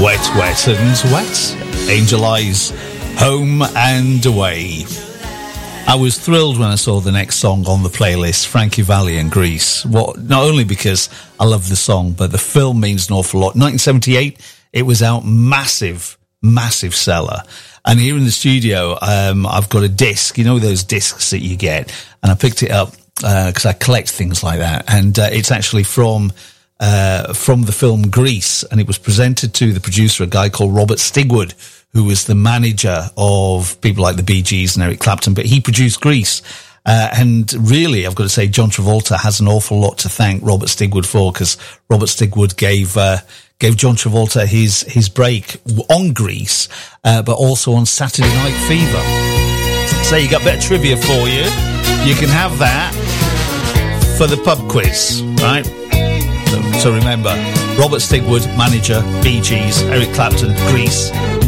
Wet and Wet, Angel Eyes, Home and Away. I was thrilled when I saw the next song on the playlist, Frankie Valli and Grease. Not only because I love the song, but the film means an awful lot. 1978, it was out, massive seller. And here in the studio, I've got a disc, you know those discs that you get, and I picked it up because I collect things like that, and it's actually from the film Grease, and it was presented to the producer, a guy called Robert Stigwood, who was the manager of people like the Bee Gees and Eric Clapton, but he produced Grease. And really, I've got to say, John Travolta has an awful lot to thank Robert Stigwood for, because Robert Stigwood gave John Travolta his break on Grease, but also on Saturday Night Fever. So you got a bit of trivia for you. You can have that for the pub quiz, right? So remember, Robert Stigwood, manager, Bee Gees, Eric Clapton, Grease,